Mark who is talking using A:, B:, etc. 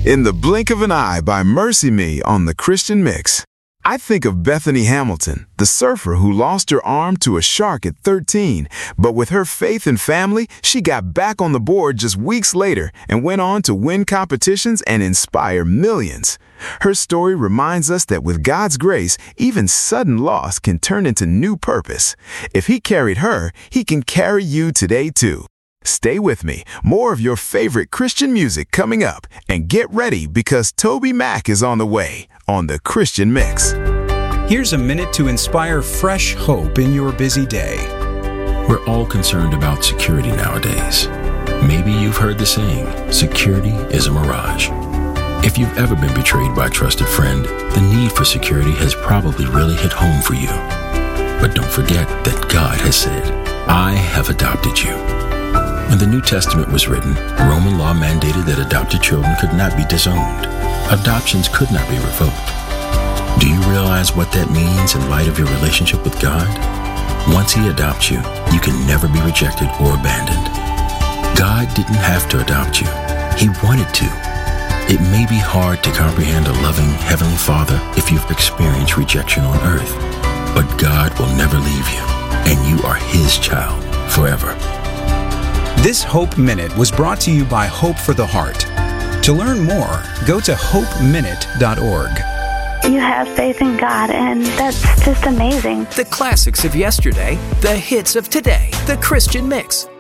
A: In the Blink of an Eye by Mercy Me on the Christian Mix. I think of Bethany Hamilton, the surfer who lost her arm to a shark at 13, but with her faith and family, she got back on the board just weeks later and went on to win competitions and inspire millions. Her story reminds us that with God's grace, even sudden loss can turn into new purpose. If He carried her, He can carry you today too. Stay with me. More of your favorite Christian music coming up. And get ready because Toby Mac is on the way on the Christian Mix.
B: Here's a minute to inspire fresh hope in your busy day.
C: We're all concerned about security nowadays. Maybe you've heard the saying, security is a mirage. If you've ever been betrayed by a trusted friend, the need for security has probably really hit home for you. But don't forget that God has said, I have adopted you. When the New Testament was written, Roman law mandated that adopted children could not be disowned. Adoptions could not be revoked. Do you realize what that means in light of your relationship with God? Once He adopts you, you can never be rejected or abandoned. God didn't have to adopt you. He wanted to. It may be hard to comprehend a loving Heavenly Father if you've experienced rejection on earth, but God will never leave you, and you are His child forever.
B: This Hope Minute was brought to you by Hope for the Heart. To learn more, go to hopeminute.org.
D: You have faith in God, and that's just amazing.
E: The classics of yesterday, the hits of today, the Christian Mix.